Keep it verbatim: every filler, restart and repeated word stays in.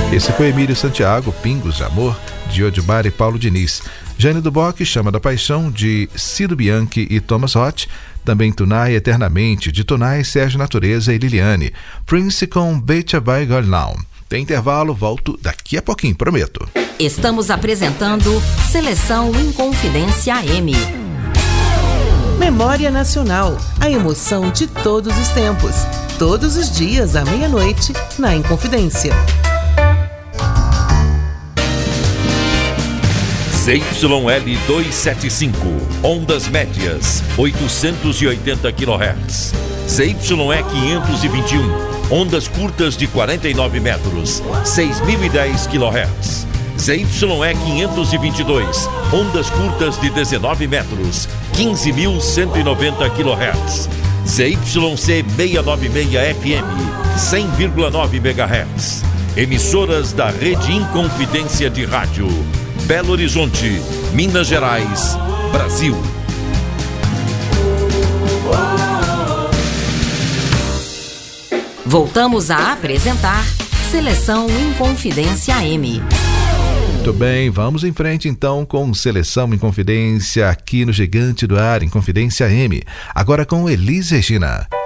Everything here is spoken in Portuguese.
Esse foi Emílio Santiago, Pingos de Amor, de Odimar e Paulo Diniz. Jane Duboc, Chama da Paixão, de Cido Bianchi e Thomas Roth. Também Tunai Eternamente, de Tunai, Sérgio Natureza e Liliane. Prince com Becha by Girl Now. Tem intervalo, volto daqui a pouquinho, prometo. Estamos apresentando Seleção Inconfidência A M. Memória Nacional, a emoção de todos os tempos. Todos os dias, à meia-noite, na Inconfidência. Z Y L duzentos e setenta e cinco, ondas médias, oitocentos e oitenta quilohertz. Z Y E quinhentos e vinte e um, ondas curtas de quarenta e nove metros, seis mil e dez quilohertz. Z Y E quinhentos e vinte e dois, ondas curtas de dezenove metros, quinze mil cento e noventa quilohertz. Z Y C seiscentos e noventa e seis F M, cem vírgula nove megahertz. Emissoras da Rede Inconfidência de Rádio. Belo Horizonte, Minas Gerais, Brasil. Voltamos a apresentar Seleção Inconfidência A M. Muito bem, vamos em frente então com Seleção Inconfidência aqui no Gigante do Ar, Inconfidência A M. Agora com Elis Regina.